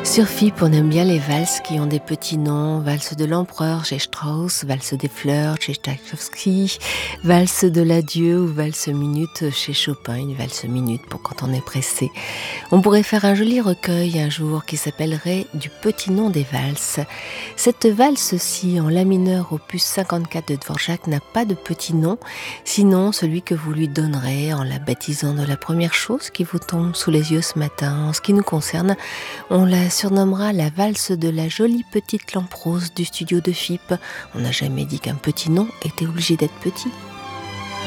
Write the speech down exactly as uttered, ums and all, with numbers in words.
Sur F I P, on aime bien les valses qui ont des petits noms. Valse de l'empereur chez Strauss, valse des fleurs chez Tchaïkovski, valse de l'adieu ou valse minute chez Chopin, une valse minute pour quand on est pressé. On pourrait faire un joli recueil un jour qui s'appellerait Du petit nom des valses. Cette valse-ci, en la mineur opus cinquante-quatre de Dvorak, n'a pas de petit nom, sinon celui que vous lui donnerez en la baptisant de la première chose qui vous tombe sous les yeux ce matin. En ce qui nous concerne, on la surnommera la valse de la jolie petite lampe rose du studio de F I P. On n'a jamais dit qu'un petit nom était obligé d'être petit.